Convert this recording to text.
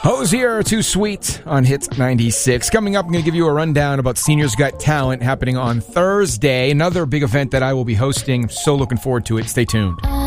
Hozier, Too Sweet on Hit 96. Coming up, I'm going to give you a rundown about Seniors Got Talent happening on Thursday. Another big event that I will be hosting. So looking forward to it. Stay tuned.